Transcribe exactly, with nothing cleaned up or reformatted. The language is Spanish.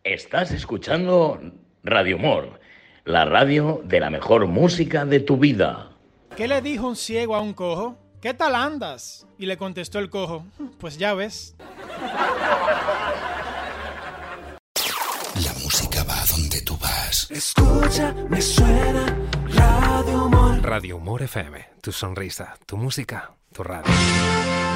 Estás escuchando Radio Humor, la radio de la mejor música de tu vida. ¿Qué le dijo un ciego a un cojo? ¿Qué tal andas? Y le contestó el cojo, pues ya ves. La música va a donde tú vas. Escucha, me suena Radio Humor. Radio Humor F M, tu sonrisa, tu música, tu radio.